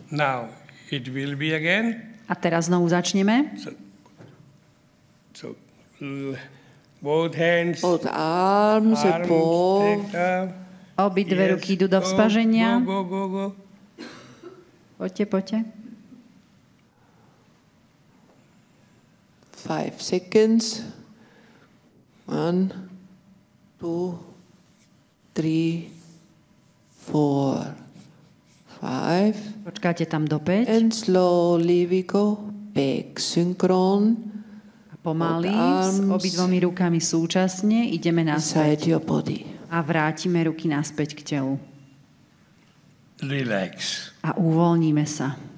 Now, it will be again. A teraz znovu začneme. So both hands, Both arms above. take up. Obidve ruky idú do vzpaženia. Go. Poďte. 5 seconds. 1, 2, 3, 4, 5. Počkáte tam do 5. And slowly we go back. Synchron. A pomaly s obidvomi rukami súčasne ideme Inside naspäť. your body. A vrátime ruky naspäť k telu. Relax. A uvoľníme sa.